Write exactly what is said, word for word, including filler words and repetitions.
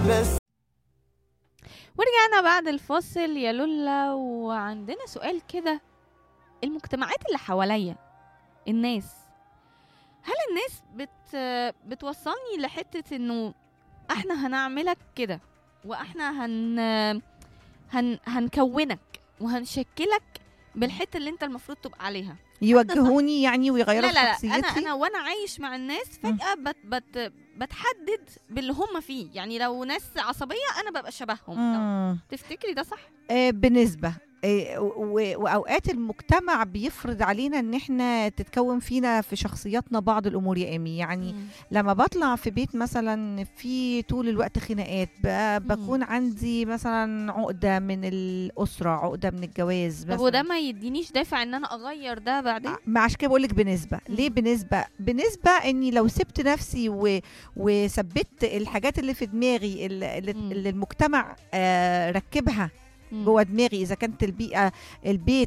بس. ورجعنا بعد الفاصل يا لولا، وعندنا سؤال كده. المجتمعات اللي حواليا، الناس، هل الناس بت بتوصلني لحتة انه احنا هنعملك كده، واحنا هن هن هنكونك وهنشكلك بالحتة اللي انت المفروض تبقى عليها، يوجهوني يعني ويغيروا لا لا لا شخصيتي؟ انا انا وانا عايش مع الناس فجأة بت بت بتحدد باللي هم فيه. يعني لو ناس عصبية انا ببقى شبههم. مم. تفتكري ده صح؟ آه بنسبة. آه و- وأوقات المجتمع بيفرض علينا ان احنا تتكون فينا في شخصياتنا بعض الامور يا ايمي. يعني مم. لما بطلع في بيت مثلا في طول الوقت خناقات، ب- بكون عندي مثلا عقدة من الأسرة، عقدة من الجواز طب مثلا. وده ما يدينيش دافع ان انا اغير ده بعدين؟ ما عشان كده بقول لك بنسبة. مم. ليه بنسبة؟ بنسبة اني لو سبت نفسي و... وثبت الحاجات اللي في دماغي اللي, اللي مم. اللي المجتمع آه ركبها مم. جوه دماغي، اذا كانت البيئة، البيت